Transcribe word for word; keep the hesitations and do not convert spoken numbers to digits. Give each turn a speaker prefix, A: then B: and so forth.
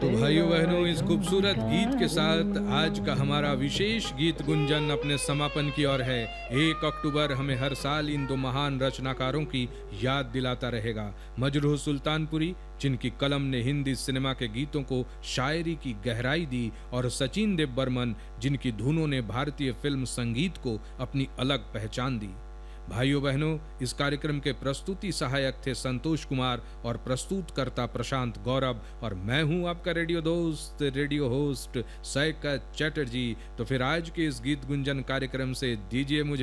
A: तो भाइयों बहनों, इस खूबसूरत गीत के साथ आज का हमारा विशेष गीत गुंजन अपने समापन की ओर है। एक अक्टूबर हमें हर साल इन दो महान रचनाकारों की याद दिलाता रहेगा। मजरूह सुल्तानपुरी, जिनकी कलम ने हिंदी सिनेमा के गीतों को शायरी की गहराई दी, और सचिन देव बर्मन, जिनकी धुनों ने भारतीय फिल्म संगीत को अपनी अलग पहचान दी। भाइयों बहनों, इस कार्यक्रम के प्रस्तुति सहायक थे संतोष कुमार और प्रस्तुतकर्ता प्रशांत गौरव, और मैं हूं आपका रेडियो दोस्त, रेडियो होस्ट सैकत चटर्जी। तो फिर आज के इस गीत गुंजन कार्यक्रम से दीजिए मुझे